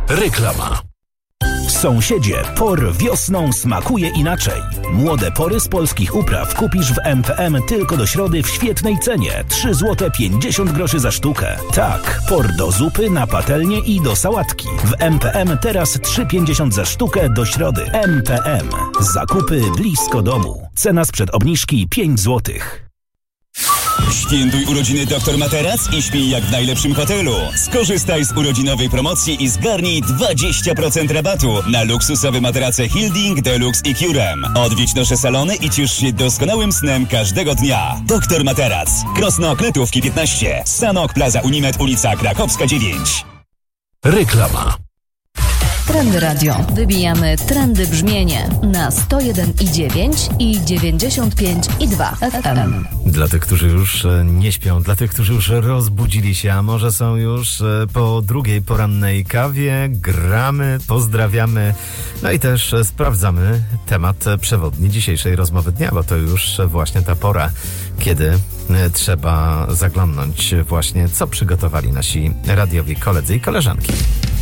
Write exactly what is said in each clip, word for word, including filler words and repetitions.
Reklama. Sąsiedzie, por wiosną smakuje inaczej. Młode pory z polskich upraw kupisz w M P M tylko do środy w świetnej cenie. trzy złote pięćdziesiąt groszy za sztukę. Tak, por do zupy, na patelnię i do sałatki. W M P M teraz trzy pięćdziesiąt za sztukę do środy. M P M. Zakupy blisko domu. Cena sprzed obniżki pięć złotych. Świętuj urodziny doktor Materac i śpij jak w najlepszym hotelu. Skorzystaj z urodzinowej promocji i zgarnij dwadzieścia procent rabatu na luksusowe materace Hilding, Deluxe i Curem. Odwiedź nasze salony i ciesz się doskonałym snem każdego dnia. doktor Materac. Krosno Kletówki piętnaście. Sanok Plaza Unimed, ulica Krakowska dziewięć. Reklama. Trendy Radio. Wybijamy trendy brzmienie na sto jeden i dziewięć i dziewięćdziesiąt pięć i dwa F M. Dla tych, którzy już nie śpią, dla tych, którzy już rozbudzili się, a może są już po drugiej porannej kawie, gramy, pozdrawiamy, no i też sprawdzamy temat przewodni dzisiejszej rozmowy dnia, bo to już właśnie ta pora, kiedy trzeba zaglądnąć właśnie, co przygotowali nasi radiowi koledzy i koleżanki.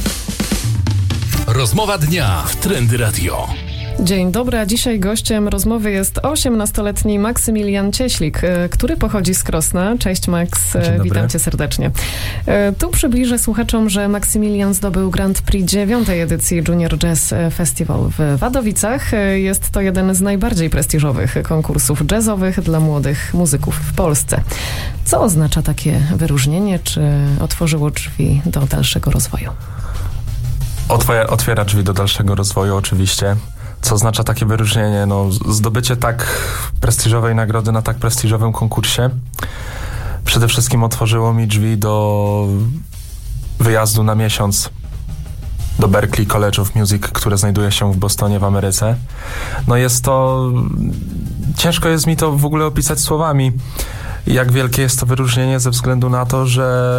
Rozmowa dnia w Trendy Radio. Dzień dobry, a dzisiaj gościem rozmowy jest osiemnastoletni Maksymilian Cieślik, który pochodzi z Krosna. Cześć Max, witam cię serdecznie. Tu przybliżę słuchaczom, że Maksymilian zdobył Grand Prix dziewiątej edycji Junior Jazz Festival w Wadowicach. Jest to jeden z najbardziej prestiżowych konkursów jazzowych dla młodych muzyków w Polsce. Co oznacza takie wyróżnienie? Czy otworzyło drzwi do dalszego rozwoju? Otwiera, otwiera drzwi do dalszego rozwoju oczywiście. Co oznacza takie wyróżnienie? No, zdobycie tak prestiżowej nagrody na tak prestiżowym konkursie przede wszystkim otworzyło mi drzwi do wyjazdu na miesiąc do Berklee College of Music, które znajduje się w Bostonie w Ameryce. No jest to... Ciężko jest mi to w ogóle opisać słowami, jak wielkie jest to wyróżnienie ze względu na to, że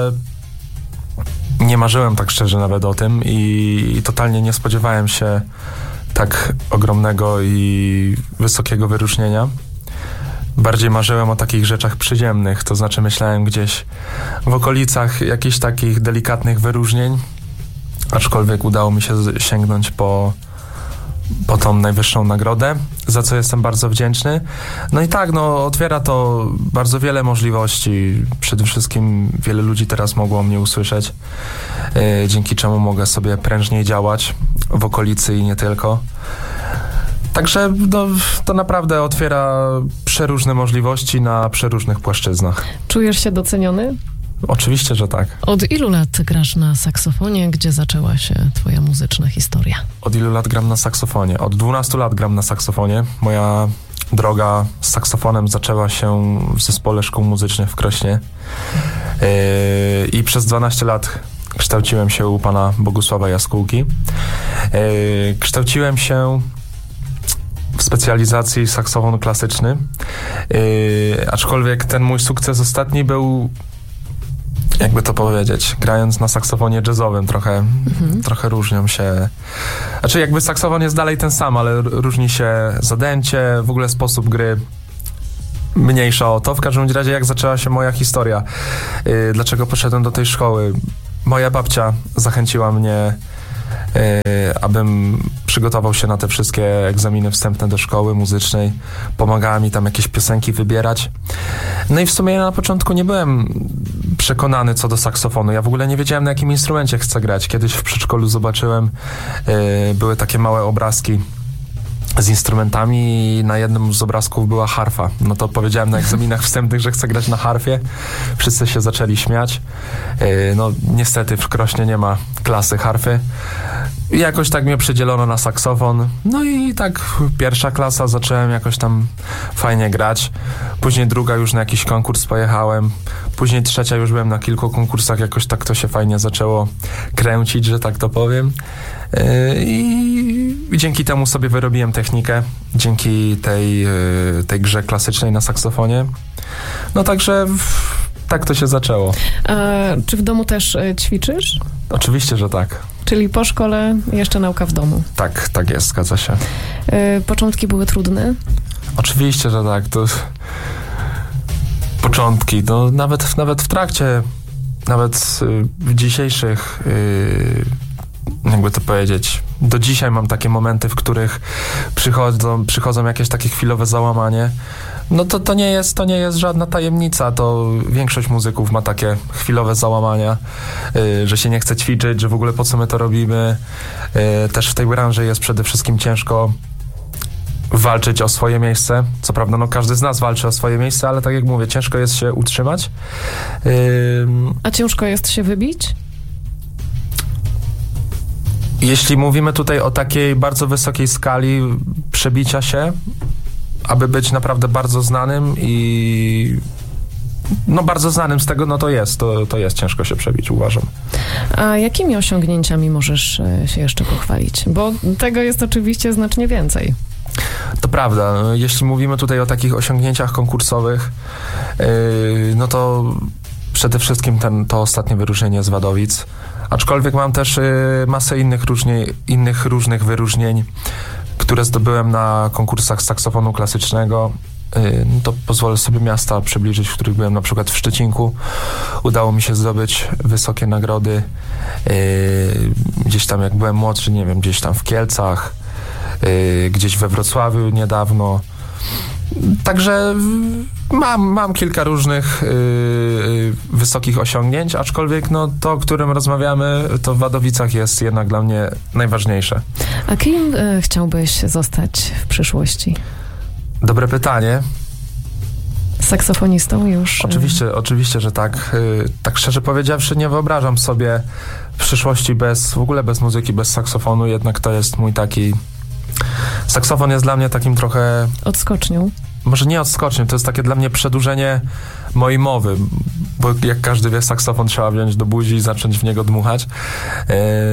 nie marzyłem tak szczerze nawet o tym i, i totalnie nie spodziewałem się tak ogromnego i wysokiego wyróżnienia. Bardziej marzyłem o takich rzeczach przyziemnych, to znaczy myślałem gdzieś w okolicach jakichś takich delikatnych wyróżnień, aczkolwiek udało mi się sięgnąć po, po tą najwyższą nagrodę, za co jestem bardzo wdzięczny. No i tak, no otwiera to bardzo wiele możliwości. Przede wszystkim wiele ludzi teraz mogło mnie usłyszeć, yy, dzięki czemu mogę sobie prężniej działać w okolicy i nie tylko. Także no, to naprawdę otwiera przeróżne możliwości na przeróżnych płaszczyznach. Czujesz się doceniony? Oczywiście, że tak. Od ilu lat grasz na saksofonie? Gdzie zaczęła się twoja muzyczna historia? Od ilu lat gram na saksofonie? Od dwunastu lat gram na saksofonie. Moja droga z saksofonem zaczęła się w zespole szkół muzycznych w Krośnie. Yy, I przez dwanaście lat kształciłem się u pana Bogusława Jaskółki. Yy, kształciłem się w specjalizacji saksofon klasyczny. Yy, aczkolwiek ten mój sukces ostatni był, jakby to powiedzieć, grając na saksofonie jazzowym trochę, mhm. trochę różnią się. Znaczy jakby saksofon jest dalej ten sam, ale różni się zadęcie, w ogóle sposób gry. Mniejsza o to. W każdym razie jak zaczęła się moja historia. Yy, dlaczego poszedłem do tej szkoły? Moja babcia zachęciła mnie, Yy, abym przygotował się na te wszystkie egzaminy wstępne do szkoły muzycznej. Pomagała mi tam jakieś piosenki wybierać. No i w sumie ja na początku nie byłem przekonany co do saksofonu. Ja w ogóle nie wiedziałem, na jakim instrumencie chcę grać. Kiedyś w przedszkolu zobaczyłem, yy, były takie małe obrazki z instrumentami i na jednym z obrazków była harfa. No to powiedziałem na egzaminach wstępnych, że chcę grać na harfie. Wszyscy się zaczęli śmiać. Yy, no niestety w Krośnie nie ma klasy harfy. I jakoś tak mnie przydzielono na saksofon. No i tak pierwsza klasa zacząłem jakoś tam fajnie grać. Później druga już na jakiś konkurs pojechałem. Później trzecia już byłem na kilku konkursach. Jakoś tak to się fajnie zaczęło kręcić, że tak to powiem. I dzięki temu sobie wyrobiłem technikę. Dzięki tej, tej grze klasycznej na saksofonie. No także tak to się zaczęło. A czy w domu też ćwiczysz? Oczywiście, że tak. Czyli po szkole jeszcze nauka w domu. Tak, tak jest, zgadza się. Yy, początki były trudne? Oczywiście, że tak. To początki, no nawet, nawet w trakcie, nawet w dzisiejszych yy, jakby to powiedzieć, do dzisiaj mam takie momenty, w których przychodzą, przychodzą jakieś takie chwilowe załamanie. No to, to, nie jest, to nie jest żadna tajemnica, to większość muzyków ma takie chwilowe załamania, yy, że się nie chce ćwiczyć, że w ogóle po co my to robimy. Yy, też w tej branży jest przede wszystkim ciężko walczyć o swoje miejsce. Co prawda, no każdy z nas walczy o swoje miejsce, ale tak jak mówię, ciężko jest się utrzymać. Yy... A ciężko jest się wybić? Jeśli mówimy tutaj o takiej bardzo wysokiej skali przebicia się, aby być naprawdę bardzo znanym i no bardzo znanym z tego, no to jest, to, to jest ciężko się przebić, uważam. A jakimi osiągnięciami możesz się jeszcze pochwalić? Bo tego jest oczywiście znacznie więcej. To prawda. Jeśli mówimy tutaj o takich osiągnięciach konkursowych, yy, no to przede wszystkim ten, to ostatnie wyróżnienie z Wadowic. Aczkolwiek mam też yy, masę innych, różnie, innych różnych wyróżnień, które zdobyłem na konkursach saksofonu klasycznego. Yy, no to pozwolę sobie miasta przybliżyć, w których byłem, na przykład w Szczecinku. Udało mi się zdobyć wysokie nagrody. Yy, gdzieś tam jak byłem młodszy, nie wiem, gdzieś tam w Kielcach, yy, gdzieś we Wrocławiu niedawno. Także mam, mam kilka różnych yy, wysokich osiągnięć, aczkolwiek no, to, o którym rozmawiamy, to w Wadowicach jest jednak dla mnie najważniejsze. A kim y, chciałbyś zostać w przyszłości? Dobre pytanie. Saksofonistą już? Oczywiście, oczywiście, że tak. Yy, tak szczerze powiedziawszy, nie wyobrażam sobie przyszłości bez, w ogóle bez muzyki, bez saksofonu, jednak to jest mój taki... Saksofon jest dla mnie takim trochę... Odskocznią? Może nie odskocznią, to jest takie dla mnie przedłużenie mojej mowy, bo jak każdy wie, saksofon trzeba wziąć do buzi i zacząć w niego dmuchać. Yy,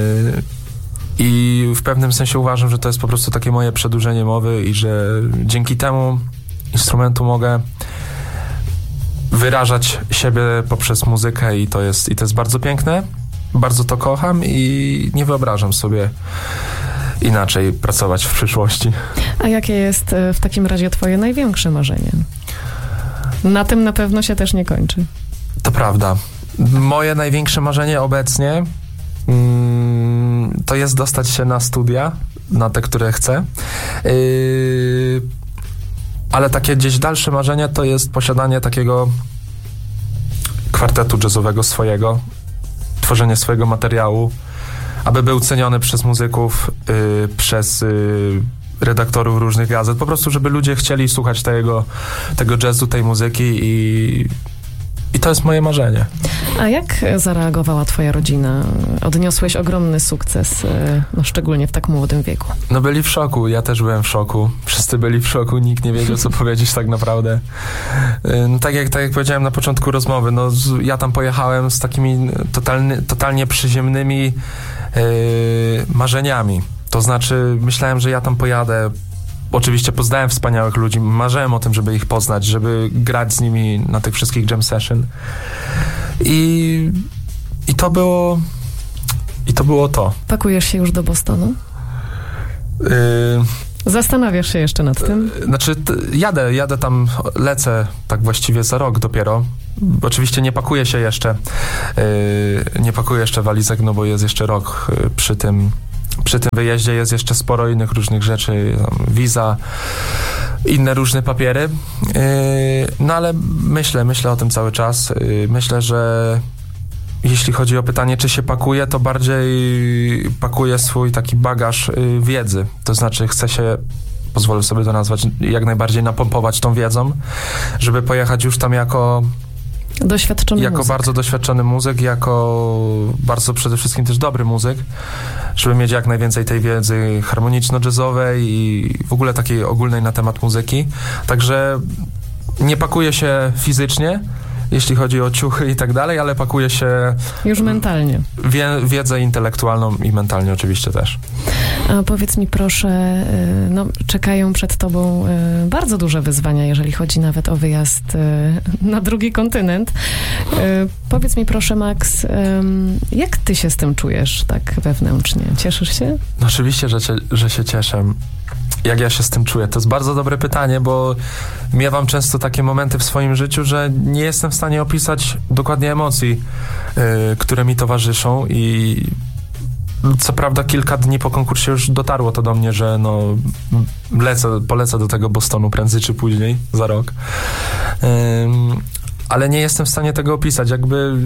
I w pewnym sensie uważam, że to jest po prostu takie moje przedłużenie mowy i że dzięki temu instrumentu mogę wyrażać siebie poprzez muzykę i to jest, i to jest bardzo piękne, bardzo to kocham i nie wyobrażam sobie inaczej pracować w przyszłości. A jakie jest w takim razie twoje największe marzenie? Na tym na pewno się też nie kończy. To prawda. Moje największe marzenie obecnie mm, to jest dostać się na studia, na te, które chcę. Yy, ale takie gdzieś dalsze marzenie to jest posiadanie takiego kwartetu jazzowego swojego, tworzenie swojego materiału, aby był ceniony przez muzyków, yy, przez yy, redaktorów różnych gazet, po prostu, żeby ludzie chcieli słuchać tego, tego jazzu, tej muzyki i, i to jest moje marzenie. A jak zareagowała twoja rodzina? Odniosłeś ogromny sukces, no szczególnie w tak młodym wieku. No byli w szoku, ja też byłem w szoku. Wszyscy byli w szoku, nikt nie wiedział, co powiedzieć tak naprawdę. No, tak, jak, tak jak powiedziałem na początku rozmowy, no ja tam pojechałem z takimi totalnie, totalnie przyziemnymi yy, marzeniami. To znaczy, myślałem, że ja tam pojadę. Oczywiście poznałem wspaniałych ludzi, marzyłem o tym, żeby ich poznać, żeby grać z nimi na tych wszystkich jam session. I, i to było i to było to. Pakujesz się już do Bostonu? Yy, Zastanawiasz się jeszcze nad tym? Yy, znaczy, t- jadę, jadę tam, lecę tak właściwie za rok dopiero. Oczywiście nie pakuję się jeszcze, yy, nie pakuję jeszcze walizek, no bo jest jeszcze rok yy, przy tym Przy tym wyjeździe jest jeszcze sporo innych różnych rzeczy, wiza, inne różne papiery. Yy, no ale myślę, myślę o tym cały czas. Yy, myślę, że jeśli chodzi o pytanie, czy się pakuje, to bardziej pakuję swój taki bagaż yy, wiedzy. To znaczy chcę się, pozwolę sobie to nazwać, jak najbardziej napompować tą wiedzą, żeby pojechać już tam jako... Doświadczony jako muzyk. bardzo doświadczony muzyk, jako bardzo przede wszystkim też dobry muzyk, żeby mieć jak najwięcej tej wiedzy harmoniczno-jazzowej i w ogóle takiej ogólnej na temat muzyki. Także nie pakuję się fizycznie, jeśli chodzi o ciuchy i tak dalej, ale pakuję się... Już mentalnie. Wie, wiedzę intelektualną i mentalnie oczywiście też. A powiedz mi proszę, no czekają przed tobą bardzo duże wyzwania, jeżeli chodzi nawet o wyjazd na drugi kontynent. Powiedz mi proszę, Max, jak ty się z tym czujesz tak wewnętrznie? Cieszysz się? No oczywiście, że, cie, że się cieszę. Jak ja się z tym czuję? To jest bardzo dobre pytanie, bo miewam często takie momenty w swoim życiu, że nie jestem w stanie opisać dokładnie emocji, yy, które mi towarzyszą i Co prawda kilka dni po konkursie już dotarło to do mnie, że no lecę, polecę do tego Bostonu prędzej czy później, za rok. Ym, ale nie jestem w stanie tego opisać. Jakby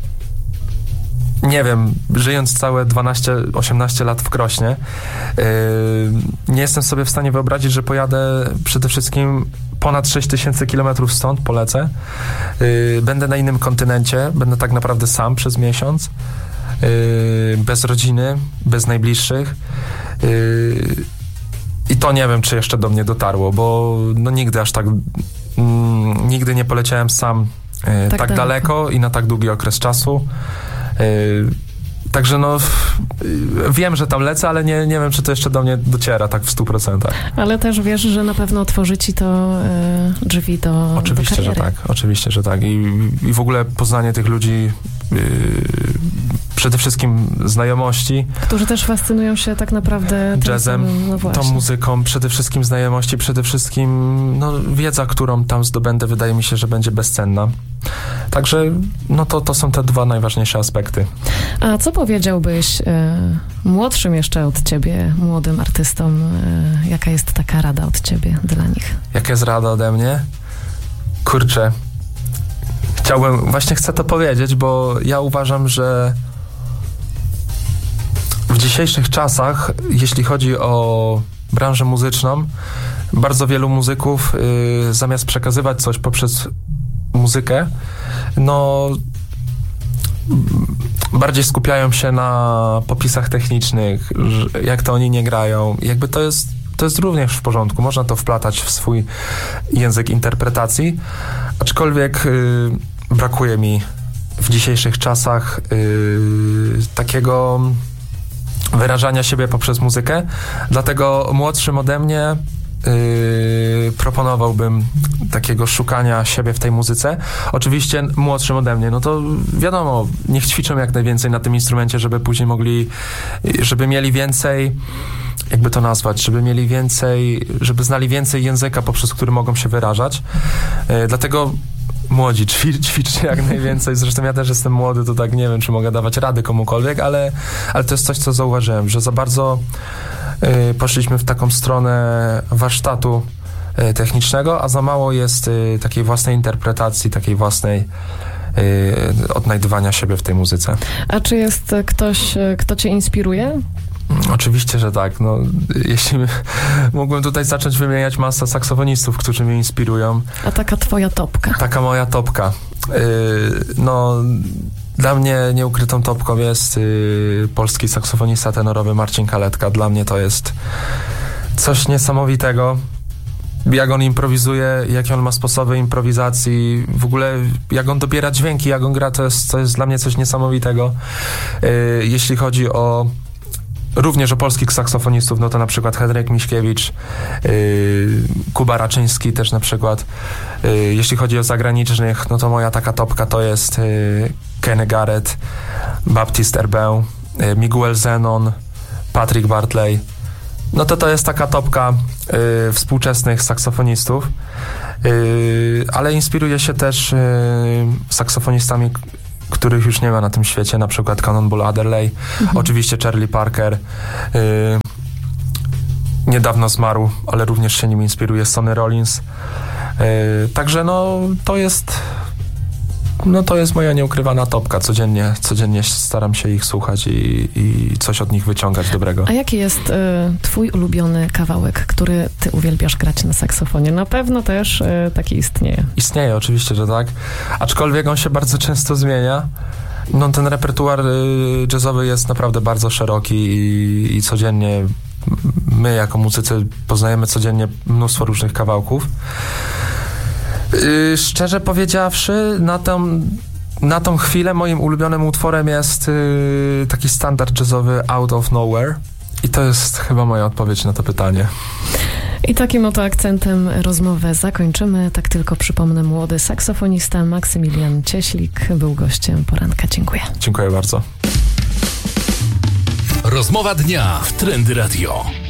nie wiem, żyjąc całe dwanaście osiemnaście lat w Krośnie, yy, nie jestem sobie w stanie wyobrazić, że pojadę przede wszystkim ponad sześć tysięcy kilometrów stąd, polecę. Yy, będę na innym kontynencie, będę tak naprawdę sam przez miesiąc. Yy, bez rodziny, bez najbliższych. Yy, I to nie wiem, czy jeszcze do mnie dotarło, bo no nigdy aż tak mm, nigdy nie poleciałem sam yy, tak, tak daleko. daleko i na tak długi okres czasu. Yy, Także no, wiem, że tam lecę, ale nie, nie wiem, czy to jeszcze do mnie dociera tak w stu procentach. Ale też wiesz, że na pewno otworzy ci to y, drzwi do Oczywiście, do że tak. Oczywiście, że tak. I, i w ogóle poznanie tych ludzi, yy, przede wszystkim znajomości. Którzy też fascynują się tak naprawdę jazzem, no tą muzyką, przede wszystkim znajomości, przede wszystkim no, wiedza, którą tam zdobędę, wydaje mi się, że będzie bezcenna. Także no to, to są te dwa najważniejsze aspekty. A co powiedziałbyś y, młodszym jeszcze od ciebie, młodym artystom? Y, jaka jest taka rada od ciebie dla nich? Jaka jest rada ode mnie? Kurczę. Chciałbym, właśnie chcę to powiedzieć, bo ja uważam, że w dzisiejszych czasach, jeśli chodzi o branżę muzyczną, bardzo wielu muzyków y, zamiast przekazywać coś poprzez muzykę, no bardziej skupiają się na popisach technicznych, jak to oni nie grają. Jakby to jest, to jest również w porządku. Można to wplatać w swój język interpretacji, aczkolwiek y, brakuje mi w dzisiejszych czasach y, takiego wyrażania siebie poprzez muzykę, dlatego młodszym ode mnie Yy, proponowałbym takiego szukania siebie w tej muzyce. Oczywiście młodszym ode mnie, no to wiadomo, niech ćwiczą jak najwięcej na tym instrumencie, żeby później mogli, żeby mieli więcej, jakby to nazwać, żeby mieli więcej, żeby znali więcej języka, poprzez który mogą się wyrażać. Yy, dlatego młodzi, ćwicz, ćwiczcie jak najwięcej. Zresztą ja też jestem młody, to tak nie wiem, czy mogę dawać rady komukolwiek, ale, ale to jest coś, co zauważyłem, że za bardzo y, poszliśmy w taką stronę warsztatu y, technicznego, a za mało jest y, takiej własnej interpretacji, takiej własnej y, odnajdywania siebie w tej muzyce. A czy jest ktoś, kto cię inspiruje? Oczywiście, że tak. No, jeśli mógłbym tutaj zacząć wymieniać masę saksofonistów, którzy mnie inspirują. A taka twoja topka? Taka moja topka. Yy, no, dla mnie nieukrytą topką jest yy, polski saksofonista tenorowy Marcin Kaletka. Dla mnie to jest coś niesamowitego. Jak on improwizuje, jakie on ma sposoby improwizacji, w ogóle jak on dobiera dźwięki, jak on gra, to jest, to jest dla mnie coś niesamowitego. Yy, jeśli chodzi o również o polskich saksofonistów, no to na przykład Henryk Miśkiewicz, yy, Kuba Raczyński też na przykład. Yy, jeśli chodzi o zagranicznych, no to moja taka topka to jest yy, Kenny Garrett, Baptiste Herbin, yy, Miguel Zenon, Patrick Bartley. No to to jest taka topka yy, współczesnych saksofonistów, yy, ale inspiruję się też yy, saksofonistami, których już nie ma na tym świecie, na przykład Cannonball Adderley, mhm. oczywiście Charlie Parker, yy, niedawno zmarł, ale również się nim inspiruje Sonny Rollins. Yy, także no to jest no to jest moja nieukrywana topka. Codziennie, codziennie staram się ich słuchać i, i coś od nich wyciągać dobrego. A jaki jest y, twój ulubiony kawałek, który ty uwielbiasz grać na saksofonie? Na pewno też y, taki istnieje. Istnieje, oczywiście, że tak. Aczkolwiek on się bardzo często zmienia. No ten repertuar y, jazzowy jest naprawdę bardzo szeroki i, i codziennie my jako muzycy poznajemy codziennie mnóstwo różnych kawałków. Yy, szczerze powiedziawszy, na tą, na tą chwilę moim ulubionym utworem jest yy, taki standard jazzowy Out of Nowhere i to jest chyba moja odpowiedź na to pytanie. I takim oto akcentem rozmowę zakończymy. Tak tylko przypomnę, młody saksofonista Maksymilian Cieślik był gościem poranka. Dziękuję. Dziękuję bardzo. Rozmowa dnia w Trendy Radio.